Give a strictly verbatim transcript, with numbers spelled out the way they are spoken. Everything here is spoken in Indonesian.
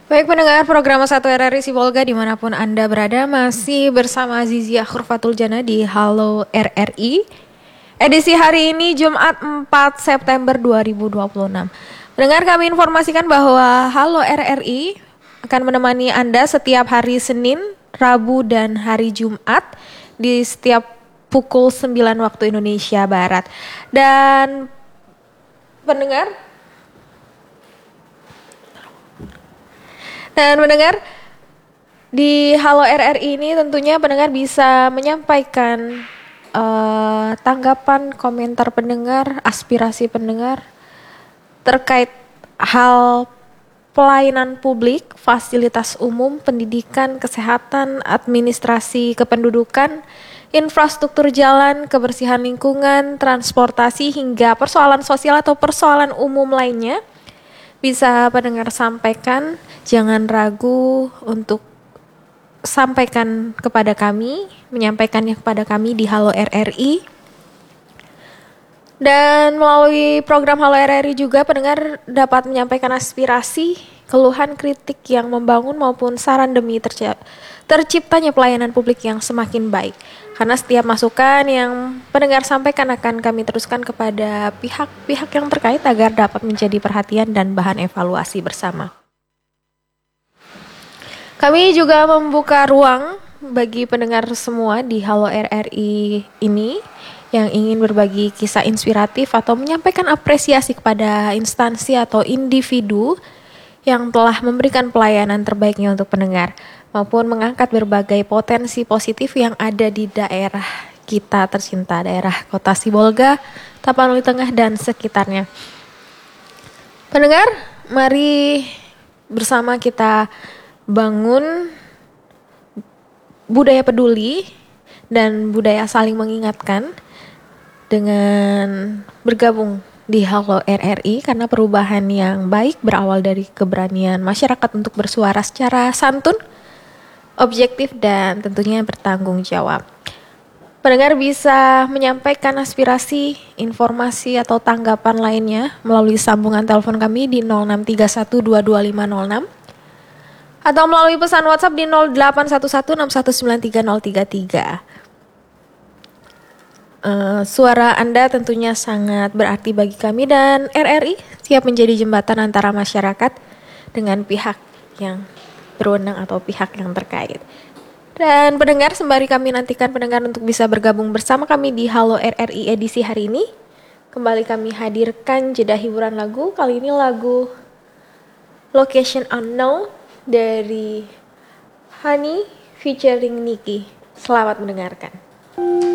Baik pendengar program satu R R I Sibolga dimanapun Anda berada, masih bersama Zizia Khurfatul Jana di Halo R R I. Edisi hari ini Jumat empat September dua ribu dua puluh enam. Pendengar, kami informasikan bahwa Halo R R I akan menemani Anda setiap hari Senin, Rabu, dan hari Jumat di setiap pukul sembilan waktu Indonesia Barat. Dan pendengar, Dan mendengar di Halo R R I ini tentunya pendengar bisa menyampaikan uh, tanggapan, komentar pendengar, aspirasi pendengar terkait hal pelayanan publik, fasilitas umum, pendidikan, kesehatan, administrasi kependudukan, infrastruktur jalan, kebersihan lingkungan, transportasi, hingga persoalan sosial atau persoalan umum lainnya. Bisa pendengar sampaikan, jangan ragu untuk sampaikan kepada kami, menyampaikannya kepada kami di Halo R R I. Dan melalui program Halo R R I juga pendengar dapat menyampaikan aspirasi, keluhan, kritik yang membangun maupun saran demi terca- terciptanya pelayanan publik yang semakin baik. Karena setiap masukan yang pendengar sampaikan akan kami teruskan kepada pihak-pihak yang terkait agar dapat menjadi perhatian dan bahan evaluasi bersama. Kami juga membuka ruang bagi pendengar semua di Halo R R I ini yang ingin berbagi kisah inspiratif atau menyampaikan apresiasi kepada instansi atau individu yang telah memberikan pelayanan terbaiknya untuk pendengar, maupun mengangkat berbagai potensi positif yang ada di daerah kita tercinta, daerah Kota Sibolga, Tapanuli Tengah, dan sekitarnya. Pendengar, mari bersama kita bangun budaya peduli dan budaya saling mengingatkan dengan bergabung di Halo R R I, karena perubahan yang baik berawal dari keberanian masyarakat untuk bersuara secara santun, objektif, dan tentunya bertanggung jawab. Pendengar bisa menyampaikan aspirasi, informasi, atau tanggapan lainnya melalui sambungan telepon kami di nol enam tiga satu dua dua lima nol enam atau melalui pesan WhatsApp di nol delapan satu satu enam satu sembilan tiga nol tiga tiga. Uh, suara Anda tentunya sangat berarti bagi kami, dan R R I siap menjadi jembatan antara masyarakat dengan pihak yang berwenang atau pihak yang terkait. Dan pendengar, sembari kami nantikan pendengar untuk bisa bergabung bersama kami di Halo R R I edisi hari ini, kembali kami hadirkan jeda hiburan lagu. Kali ini lagu Location Unknown dari Honey featuring Nicky. Selamat mendengarkan.